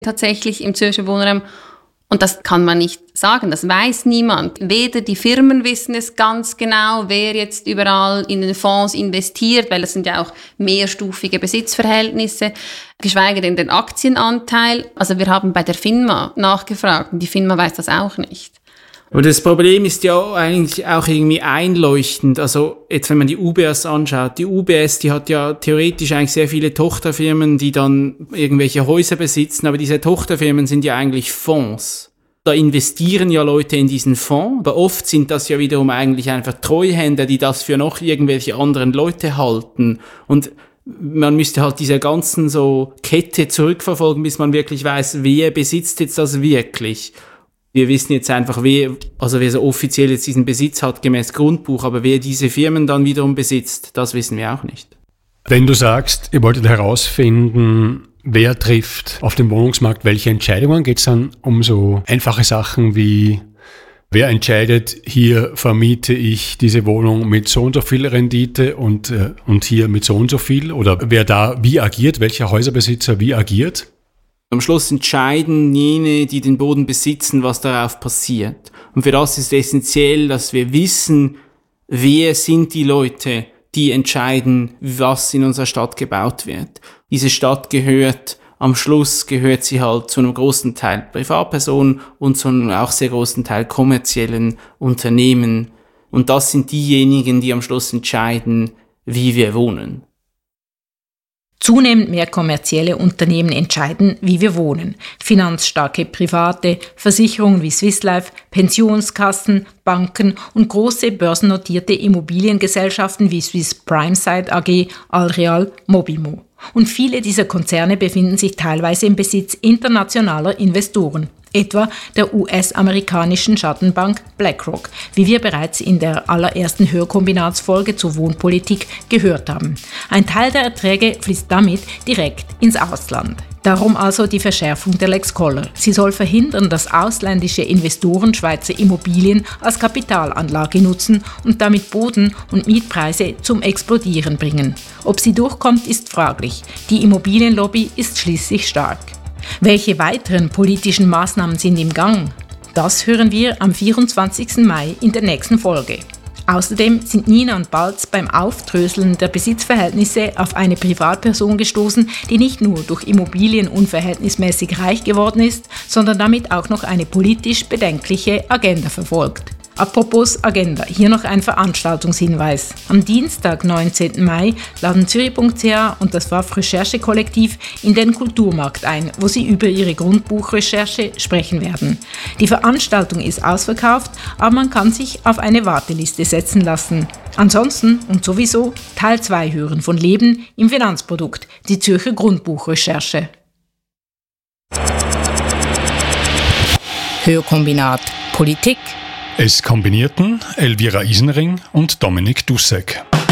tatsächlich im Zürcher Wohnraum. Und das kann man nicht sagen, das weiß niemand. Weder die Firmen wissen es ganz genau, wer jetzt überall in den Fonds investiert, weil das sind ja auch mehrstufige Besitzverhältnisse, geschweige denn den Aktienanteil. Also wir haben bei der FINMA nachgefragt und die FINMA weiß das auch nicht. Aber das Problem ist ja eigentlich auch irgendwie einleuchtend. Also jetzt, wenn man die UBS anschaut, die UBS, die hat ja theoretisch eigentlich sehr viele Tochterfirmen, die dann irgendwelche Häuser besitzen, aber diese Tochterfirmen sind ja eigentlich Fonds. Da investieren ja Leute in diesen Fonds, aber oft sind das ja wiederum eigentlich einfach Treuhänder, die das für noch irgendwelche anderen Leute halten. Und man müsste halt diese ganzen so Kette zurückverfolgen, bis man wirklich weiß, wer besitzt jetzt das wirklich. Wir wissen jetzt einfach, wer so offiziell jetzt diesen Besitz hat, gemäß Grundbuch, aber wer diese Firmen dann wiederum besitzt, das wissen wir auch nicht. Wenn du sagst, ihr wolltet herausfinden, wer trifft auf dem Wohnungsmarkt welche Entscheidungen, geht es dann um so einfache Sachen wie, wer entscheidet, hier vermiete ich diese Wohnung mit so und so viel Rendite und hier mit so und so viel, oder wer da wie agiert, welcher Häuserbesitzer wie agiert? Am Schluss entscheiden jene, die den Boden besitzen, was darauf passiert. Und für das ist essentiell, dass wir wissen, wer sind die Leute, die entscheiden, was in unserer Stadt gebaut wird. Diese Stadt am Schluss gehört sie halt zu einem großen Teil Privatpersonen und zu einem auch sehr großen Teil kommerziellen Unternehmen. Und das sind diejenigen, die am Schluss entscheiden, wie wir wohnen. Zunehmend mehr kommerzielle Unternehmen entscheiden, wie wir wohnen. Finanzstarke Private, Versicherungen wie Swiss Life, Pensionskassen, Banken und große börsennotierte Immobiliengesellschaften wie Swiss Prime Site AG, Allreal, Mobimo. Und viele dieser Konzerne befinden sich teilweise im Besitz internationaler Investoren, etwa der US-amerikanischen Schattenbank BlackRock, wie wir bereits in der allerersten Hörkombinatsfolge zur Wohnpolitik gehört haben. Ein Teil der Erträge fließt damit direkt ins Ausland. Darum also die Verschärfung der Lex Koller. Sie soll verhindern, dass ausländische Investoren Schweizer Immobilien als Kapitalanlage nutzen und damit Boden- und Mietpreise zum Explodieren bringen. Ob sie durchkommt, ist fraglich. Die Immobilienlobby ist schließlich stark. Welche weiteren politischen Maßnahmen sind im Gang? Das hören wir am 24. Mai in der nächsten Folge. Außerdem sind Nina und Balz beim Aufdröseln der Besitzverhältnisse auf eine Privatperson gestoßen, die nicht nur durch Immobilien unverhältnismäßig reich geworden ist, sondern damit auch noch eine politisch bedenkliche Agenda verfolgt. Apropos Agenda, hier noch ein Veranstaltungshinweis. Am Dienstag, 19. Mai, laden Zürich.ch und das WAF Recherchekollektiv in den Kulturmarkt ein, wo sie über ihre Grundbuchrecherche sprechen werden. Die Veranstaltung ist ausverkauft, aber man kann sich auf eine Warteliste setzen lassen. Ansonsten und sowieso Teil 2 hören von Leben im Finanzprodukt, die Zürcher Grundbuchrecherche. Hörkombinat Politik. Es kombinierten Elvira Isenring und Dominik Dussek.